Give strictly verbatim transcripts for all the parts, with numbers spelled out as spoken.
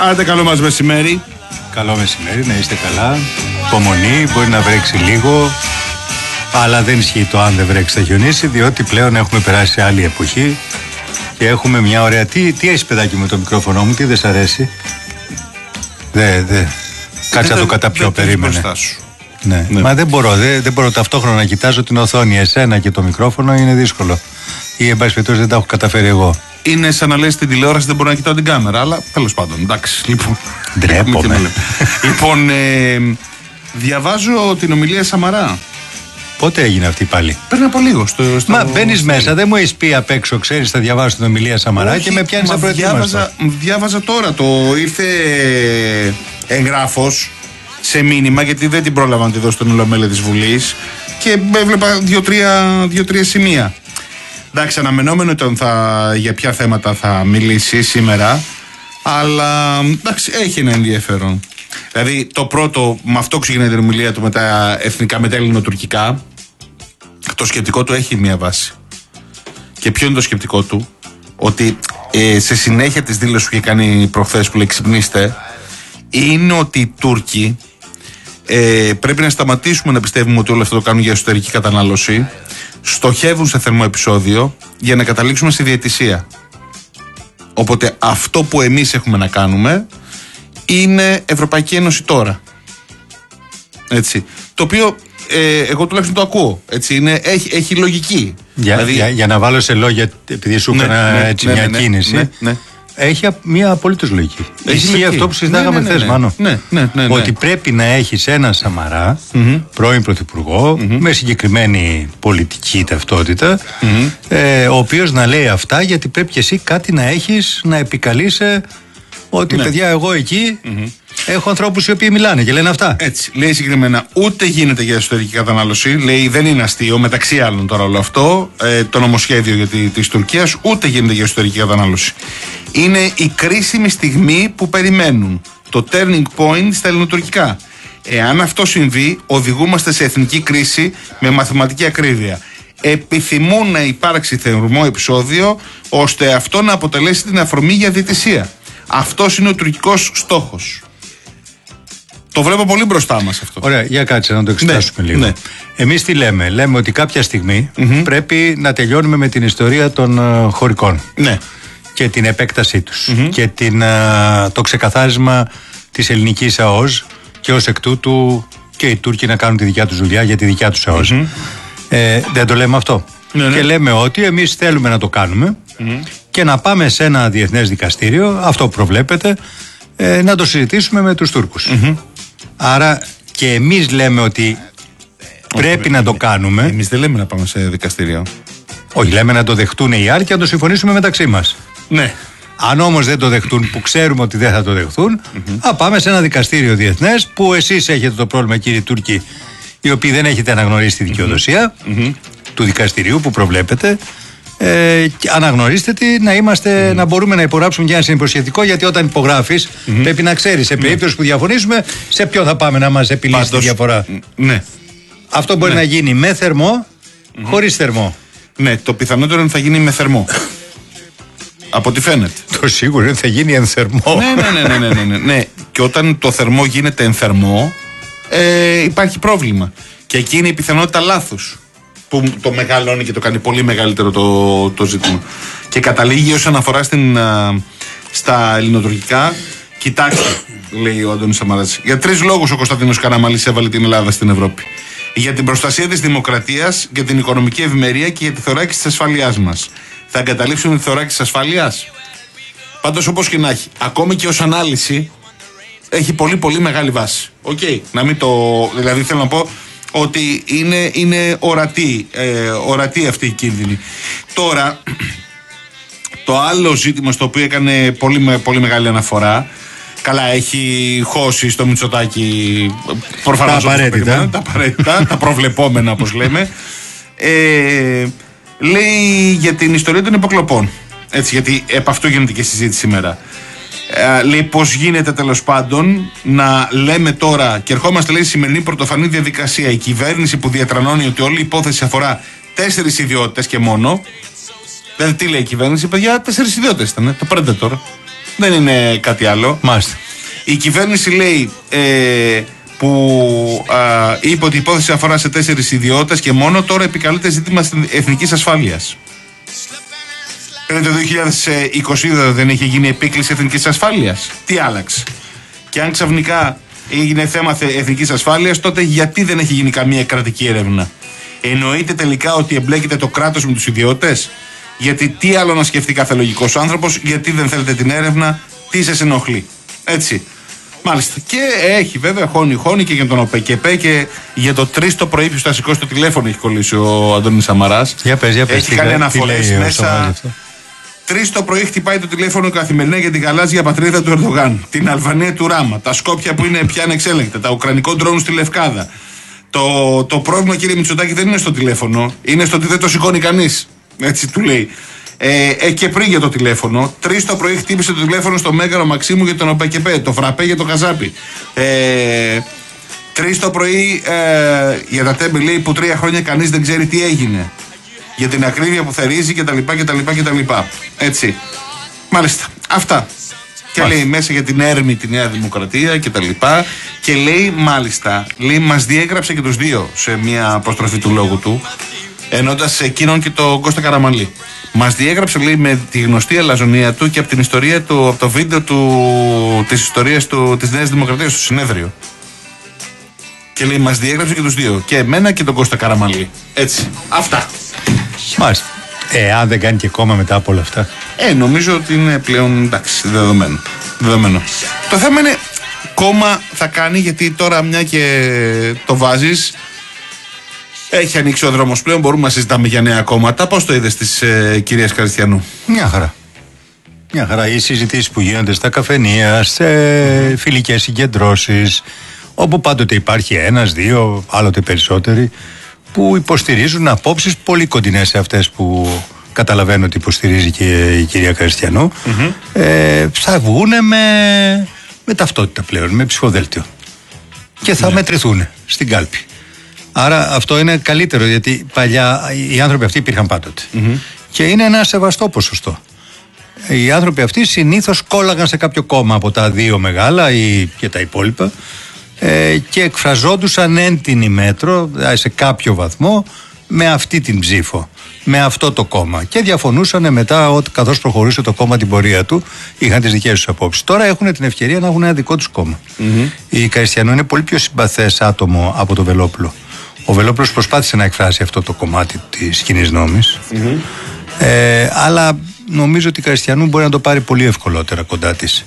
Άντε, καλό μας μεσημέρι. Καλό μεσημέρι, να είστε καλά. Υπομονή, μπορεί να βρέξει λίγο, αλλά δεν ισχύει το αν δεν βρέξει θα χιονίσει, διότι πλέον έχουμε περάσει σε άλλη εποχή και έχουμε μια ωραία. Τι, τι έχεις, παιδάκι, με το μικρόφωνο μου, τι δεν σ' αρέσει? Δε, δε. Κάτσε να το καταπιώ, περίμενε. Ναι. Ναι. Μα δεν μπορώ, δεν, δεν μπορώ ταυτόχρονα να κοιτάζω την οθόνη. Εσένα και το μικρόφωνο είναι δύσκολο. Ή εν πάση περιπτώσει δεν τα έχω καταφέρει εγώ. Είναι σαν να λες την τηλεόραση, δεν μπορώ να κοιτάω την κάμερα, αλλά τέλος πάντων, εντάξει. Λοιπόν, ντρέπομαι. Λοιπόν, ε, διαβάζω την ομιλία Σαμαρά. Πότε έγινε αυτή πάλι? Πριν από λίγο. Στο, στο... Μα μπαίνεις μέσα, δεν μου έχεις πει απ' έξω, ξέρεις, θα διαβάσω την ομιλία Σαμαρά. Όχι, και με πιάνεις απροετοίμαστο. Διάβαζα, διάβαζα τώρα, το ήρθε εγγράφος σε μήνυμα, γιατί δεν την πρόλαβα να τη δώσω στον Ολομέλεια της Βουλής και έβλεπα δύο-τρία δύο, τρία σημεία. Εντάξει, αναμενόμενο ήταν θα, για ποια θέματα θα μιλήσει σήμερα, αλλά εντάξει, έχει ένα ενδιαφέρον. Δηλαδή, το πρώτο, με αυτό ξεκινάει την ομιλία του με τα εθνικά, με τα ελληνοτουρκικά. Το σκεπτικό του έχει μία βάση. Και ποιο είναι το σκεπτικό του? Ότι ε, σε συνέχεια της δήλωσης που είχε κάνει προχθές, που λέει ξυπνήστε, είναι ότι οι Τούρκοι ε, πρέπει να σταματήσουμε να πιστεύουμε ότι όλο αυτό το κάνουν για εσωτερική κατανάλωση. Στοχεύουν σε θερμό επεισόδιο για να καταλήξουμε στη διαιτησία. Οπότε αυτό που εμείς έχουμε να κάνουμε είναι Ευρωπαϊκή Ένωση τώρα. Έτσι. Το οποίο ε, εγώ τουλάχιστον το ακούω. Έτσι. Είναι, έχει, έχει λογική. Για, δηλαδή, για, για να βάλω σε λόγια, επειδή σου ναι, έκανα ναι, έτσι ναι, μια ναι, κίνηση, ναι, ναι. Έχει μια απολύτως λογική. Έχει Ισχύει αυτό που συζητάγαμε ναι, ναι, ναι, χθες, ναι. Μάνο. Ναι, ναι, ναι, ναι. Ότι πρέπει να έχεις έναν Σαμαρά, mm-hmm. πρώην πρωθυπουργό, mm-hmm. με συγκεκριμένη πολιτική ταυτότητα, mm-hmm. ε, ο οποίος να λέει αυτά, γιατί πρέπει και εσύ κάτι να έχεις, να επικαλείσαι ότι ναι. παιδιά, εγώ εκεί mm-hmm. έχω ανθρώπους οι οποίοι μιλάνε και λένε αυτά. Έτσι. Λέει συγκεκριμένα, ούτε γίνεται για εσωτερική κατανάλωση. Λέει, δεν είναι αστείο, μεταξύ άλλων τώρα όλο αυτό, ε, το νομοσχέδιο της Τουρκίας, ούτε γίνεται για εσωτερική κατανάλωση. Είναι η κρίσιμη στιγμή που περιμένουν. Το turning point στα ελληνοτουρκικά. Εάν αυτό συμβεί, οδηγούμαστε σε εθνική κρίση με μαθηματική ακρίβεια. Επιθυμούν να υπάρξει θερμό επεισόδιο, ώστε αυτό να αποτελέσει την αφορμή για διαιτησία. Αυτός είναι ο τουρκικός στόχος. Το βλέπω πολύ μπροστά μας αυτό. Ωραία, για κάτσε να το εξετάσουμε ναι, λίγο. Ναι. Εμείς τι λέμε? Λέμε ότι κάποια στιγμή mm-hmm. πρέπει να τελειώνουμε με την ιστορία των uh, χωρικών. Ναι. Και την επέκτασή τους. Mm-hmm. Και την, uh, το ξεκαθάρισμα της ελληνικής ΑΟΣ και ως εκ τούτου και οι Τούρκοι να κάνουν τη δικιά τους δουλειά για τη δικιά τους ΑΟΣ. Mm-hmm. Ε, δεν το λέμε αυτό. Ναι, ναι. Και λέμε ότι εμείς θέλουμε να το κάνουμε mm-hmm. και να πάμε σε ένα διεθνές δικαστήριο, αυτό που προβλέπετε, ε, να το συζητήσουμε με τους Τούρκους. Mm-hmm. Άρα και εμείς λέμε ότι πρέπει Όχι, να το κάνουμε. Εμείς δεν λέμε να πάμε σε δικαστήριο. Όχι, λέμε να το δεχτούν οι άλλοι και να το συμφωνήσουμε μεταξύ μας. Ναι. Αν όμως δεν το δεχτούν, που ξέρουμε ότι δεν θα το δεχτούν, mm-hmm. α, πάμε σε ένα δικαστήριο διεθνές που εσείς έχετε το πρόβλημα, κύριοι Τούρκοι, οι οποίοι δεν έχετε αναγνωρίσει τη δικαιοδοσία mm-hmm. του δικαστηρίου που προβλέπετε. Ε, αναγνωρίστε τη, να, είμαστε, mm. να μπορούμε να υπογράψουμε και ένα συνυποσχετικό, γιατί όταν υπογράφεις mm-hmm. πρέπει να ξέρεις σε περίπτωση mm. που διαφωνήσουμε σε ποιο θα πάμε να μας επιλύσει Πάντως, τη διαφορά. Ναι. Αυτό μπορεί ναι. να γίνει με θερμό, mm-hmm. χωρίς θερμό. Ναι, το πιθανότερο είναι θα γίνει με θερμό. Από ό,τι φαίνεται. Το σίγουρο είναι θα γίνει εν θερμό. ναι, ναι, ναι, ναι, ναι, ναι, ναι. Και όταν το θερμό γίνεται εν θερμό, ε, υπάρχει πρόβλημα. Και εκεί είναι η πιθανότητα λάθους, που το μεγαλώνει και το κάνει πολύ μεγαλύτερο το, το ζήτημα. Και καταλήγει όσον αφορά στην, α, στα ελληνοτουρκικά. Κοιτάξτε, λέει ο Αντώνης Σαμαράς, για τρεις λόγους ο Κωνσταντίνος Καραμανλής έβαλε την Ελλάδα στην Ευρώπη. Για την προστασία της δημοκρατίας, για την οικονομική ευημερία και για τη θωράκιση της ασφαλείας μας. Θα εγκαταλείψουμε τη θωράκιση της ασφαλείας? Πάντως, όπως και να έχει, ακόμη και ως ανάλυση, έχει πολύ πολύ μεγάλη βάση. Οκ, okay. Να μην το. Δηλαδή, θέλω να πω ότι είναι, είναι ορατή, ε, ορατή αυτή η κίνδυνη. Τώρα, το άλλο ζήτημα στο οποίο έκανε πολύ, πολύ μεγάλη αναφορά, καλά, έχει χώσει στο Μητσοτάκη προφανώς τα απαραίτητα, τα, απαραίτητα, τα προβλεπόμενα όπως λέμε, ε, λέει για την ιστορία των υποκλοπών. Έτσι, γιατί επ' αυτού γίνεται και συζήτηση σήμερα. Ε, λέει πως γίνεται τέλος πάντων να λέμε τώρα, και ερχόμαστε λέει σημερινή πρωτοφανή διαδικασία, η κυβέρνηση που διατρανώνει ότι όλη η υπόθεση αφορά τέσσερις ιδιότητες και μόνο. Δηλαδή τι λέει η κυβέρνηση, παιδιά, τέσσερις ιδιότητες ήταν, το Predator. Δεν είναι κάτι άλλο. Μάλιστα. Η κυβέρνηση λέει ε, που α, είπε ότι η υπόθεση αφορά σε τέσσερις ιδιώτες και μόνο, τώρα επικαλείται ζήτημα εθνικής ασφάλειας. Πριν το δύο χιλιάδες είκοσι δεν είχε γίνει επίκληση εθνικής ασφάλειας. Τι άλλαξε? Και αν ξαφνικά έγινε θέμα εθνικής ασφάλειας, τότε γιατί δεν έχει γίνει καμία κρατική έρευνα? Εννοείται τελικά ότι εμπλέκεται το κράτος με τους ιδιώτες? Γιατί τι άλλο να σκεφτεί κάθε λογικός άνθρωπος? Γιατί δεν θέλετε την έρευνα? Τι σας ενοχλεί? Έτσι. Μάλιστα. Και έχει βέβαια χώνει χώνει και για τον ΟΠΕΚΕΠΕ και για το τρεις το πρωί, ποιος θα σηκώσει το τηλέφωνο, έχει κολλήσει ο Αντώνης Σαμαράς. Για πες, για πες. Έχει κάνει αναφορές μέσα. Τρεις το πρωί χτυπάει το τηλέφωνο καθημερινά για την γαλάζια πατρίδα του Ερντογάν, την Αλβανία του Ράμα, τα Σκόπια που είναι πια ανεξέλεγκτα, τα ουκρανικό ντρόουν στη Λευκάδα. Το, το πρόβλημα, κύριε Μητσοτάκη, δεν είναι στο τηλέφωνο, είναι στο ότι δεν το σηκώνει κανείς. Έτσι του λέει. Ε, ε, και πριν για το τηλέφωνο, τρεις το πρωί χτύπησε το τηλέφωνο στο Μέγαρο Μαξίμου για τον ΟΠΕΚΕΠΕ, το φραπέ για τον Καζάπι. Ε, τρεις το πρωί ε, για τα τέμπη, λέει, που τρία χρόνια κανείς δεν ξέρει τι έγινε. Για την ακρίβεια που θερίζει κτλ. κτλ, κτλ. Έτσι. Μάλιστα. Αυτά. Και μάλιστα. Λέει μέσα για την έρμη τη Νέα Δημοκρατία κτλ. Και, και λέει μάλιστα, λέει, μας διέγραψε και τους δύο σε μια αποστροφή του λόγου του, ενώντας εκείνον και τον Κώστα Καραμανλή. Μας διέγραψε, λέει, με τη γνωστή αλαζονία του και από την ιστορία του, από το βίντεο του, της ιστορίας του, της Νέας Δημοκρατίας στο συνέδριο. Και λέει, μας διέγραψε και τους δύο. Και εμένα και τον Κώστα Καραμανλή. Έτσι. Αυτά. Μάλιστα. Ε, αν δεν κάνει και κόμμα μετά από όλα αυτά. Ε, νομίζω ότι είναι πλέον, εντάξει, δεδομένο. δεδομένο. Το θέμα είναι, κόμμα θα κάνει, γιατί τώρα μια και το βάζεις, έχει ανοίξει ο δρόμος πλέον, μπορούμε να συζητάμε για νέα κόμματα. Πώς το είδες της ε, κυρίας Καριστιανού? Μια χαρά. Μια χαρά. Οι συζητήσεις που γίνονται στα καφενεία, σε mm. φιλικές συγκεντρώσεις, όπου πάντοτε υπάρχει ένας, δύο, άλλοτε περισσότεροι, που υποστηρίζουν απόψεις πολύ κοντινές σε αυτές που καταλαβαίνω ότι υποστηρίζει και η κυρία Καριστιανού. Mm-hmm. Ε, θα βγούνε με, με ταυτότητα πλέον, με ψηφοδέλτιο. Και θα yeah. μετρηθούν στην κάλπη. Άρα αυτό είναι καλύτερο, γιατί παλιά οι άνθρωποι αυτοί υπήρχαν πάντοτε. Mm-hmm. Και είναι ένα σεβαστό ποσοστό. Οι άνθρωποι αυτοί συνήθως κόλλαγαν σε κάποιο κόμμα από τα δύο μεγάλα ή και τα υπόλοιπα, ε, και εκφραζόντουσαν εν την ημέτρο, δηλαδή σε κάποιο βαθμό, με αυτή την ψήφο, με αυτό το κόμμα. Και διαφωνούσαν μετά, ότι καθώς προχωρούσε το κόμμα την πορεία του, είχαν τις δικές τους απόψεις. Τώρα έχουν την ευκαιρία να έχουν ένα δικό τους κόμμα. Mm-hmm. Η Καριστιανού είναι πολύ πιο συμπαθές άτομο από το Βελόπουλο. Ο Βελόπουλος προσπάθησε να εκφράσει αυτό το κομμάτι της κοινής νόμης. Mm-hmm. Ε, αλλά νομίζω ότι η Καριστιανού μπορεί να το πάρει πολύ ευκολότερα κοντά της.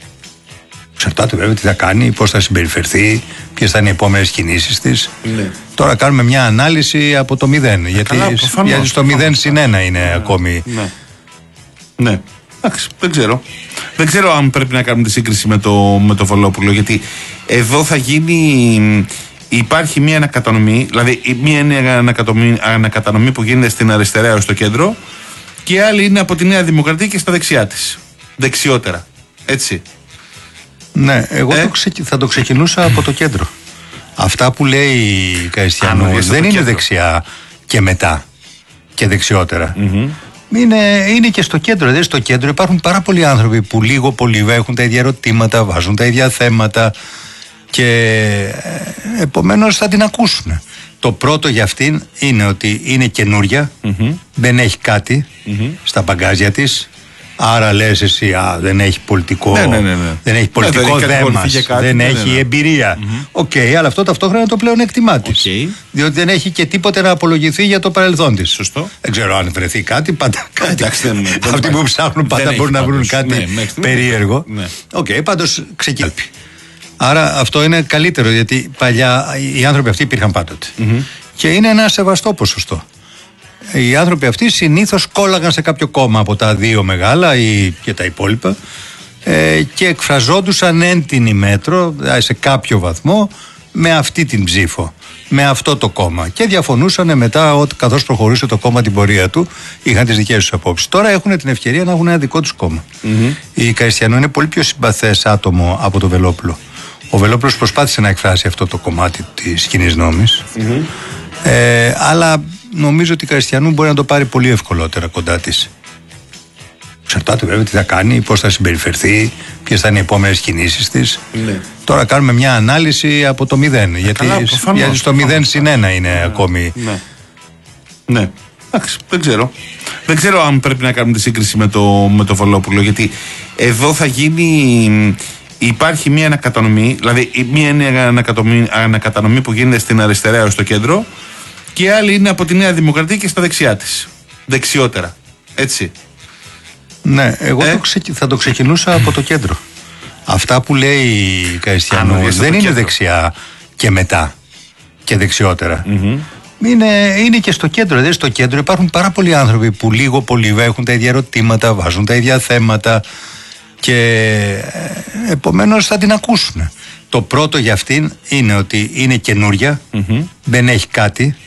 Εξαρτάται βέβαια τι θα κάνει, πώς θα συμπεριφερθεί, ποιες θα είναι οι επόμενες κινήσεις της. Ναι. Τώρα κάνουμε μια ανάλυση από το μηδέν. Γιατί, καλά, προφανώς, γιατί στο μηδέν συν ένα είναι ναι, ακόμη. Ναι. Ναι. Εντάξει, δεν ξέρω. Δεν ξέρω αν πρέπει να κάνουμε τη σύγκριση με το, με το Βελόπουλο. Γιατί εδώ θα γίνει. Υπάρχει μια ανακατανομή, δηλαδή μια ανακατανομή, ανακατανομή που γίνεται στην αριστερά έως στο κέντρο, και άλλη είναι από τη Νέα Δημοκρατία και στα δεξιά της. Δεξιότερα. Έτσι. Ναι, εγώ ε? το ξε... θα το ξεκινούσα από το κέντρο. Αυτά που λέει η Καριστιανού δεν είναι κέντρο. Δεξιά και μετά και δεξιότερα. Mm-hmm. Είναι, είναι και στο κέντρο. Δηλαδή στο κέντρο υπάρχουν πάρα πολλοί άνθρωποι που λίγο πολύ έχουν τα ίδια ερωτήματα, βάζουν τα ίδια θέματα και ε, επομένως θα την ακούσουν. Το πρώτο για αυτήν είναι ότι είναι καινούρια, mm-hmm. δεν έχει κάτι mm-hmm. στα μπαγκάζια της. Άρα λες εσύ, α, δεν έχει πολιτικό, ναι, ναι, ναι, ναι. Δεν έχει πολιτικό ναι, δέμα, δεν ναι, έχει ναι, ναι. εμπειρία. Οκ, mm-hmm. okay, αλλά αυτό ταυτόχρονα είναι το πλέον εκτιμά της. Okay. Διότι δεν έχει και τίποτε να απολογηθεί για το παρελθόν της. Σωστό. Δεν ξέρω αν βρεθεί κάτι, πάντα κάτι. Εντάξει, δεν, δεν αυτοί που ψάχνουν πάντα μπορούν να βρουν κάτι ναι, περίεργο. Οκ, ναι. okay, πάντως ξεκινάει. Άρα αυτό είναι καλύτερο, γιατί παλιά οι άνθρωποι αυτοί υπήρχαν πάντοτε. Mm-hmm. Και είναι ένα σεβαστό ποσοστό. Οι άνθρωποι αυτοί συνήθως κόλλαγαν σε κάποιο κόμμα από τα δύο μεγάλα ή και τα υπόλοιπα, ε, και εκφραζόντουσαν εν την ημέτρο, δηλαδή σε κάποιο βαθμό, με αυτή την ψήφο, με αυτό το κόμμα. Και διαφωνούσαν μετά, ότι καθώς προχωρούσε το κόμμα την πορεία του, είχαν τις δικές τους απόψεις. Τώρα έχουν την ευκαιρία να έχουν ένα δικό τους κόμμα. Mm-hmm. Η Καριστιανού είναι πολύ πιο συμπαθές άτομο από το Βελόπουλο. Ο Βελόπουλος προσπάθησε να εκφράσει αυτό το κομμάτι της κοινής νόμης. Mm-hmm. Ε, αλλά νομίζω ότι η Καριστιανού μπορεί να το πάρει πολύ ευκολότερα κοντά της. Εξαρτάται βέβαια τι θα κάνει, πώς θα συμπεριφερθεί, ποιες θα είναι οι επόμενες κινήσεις της. Ναι. Τώρα κάνουμε μια ανάλυση από το μηδέν. Γιατί, καλά, προφανώς, γιατί στο μηδέν συν ένα είναι ναι, ακόμη. Ναι. Ναι. Εντάξει, δεν ξέρω. Δεν ξέρω αν πρέπει να κάνουμε τη σύγκριση με το, με το Βελόπουλο. Γιατί εδώ θα γίνει. Υπάρχει μια ανακατανομή, δηλαδή μια ανακατανομή, ανακατανομή που γίνεται στην αριστερά έως στο κέντρο και η άλλη είναι από τη Νέα Δημοκρατία και στα δεξιά της. Δεξιότερα. Έτσι. Ναι, εγώ ε? το ξε... θα το ξεκινούσα από το κέντρο. Αυτά που λέει η Καηστιανού δεν είναι κέντρο. Δεξιά και μετά και δεξιότερα. Mm-hmm. Είναι, είναι και στο κέντρο. Δηλαδή στο κέντρο υπάρχουν πάρα πολλοί άνθρωποι που λίγο πολύ έχουν τα ίδια ερωτήματα, βάζουν τα ίδια θέματα και επομένως θα την ακούσουν. Το πρώτο για αυτήν είναι ότι είναι καινούρια, mm-hmm. δεν έχει κάτι.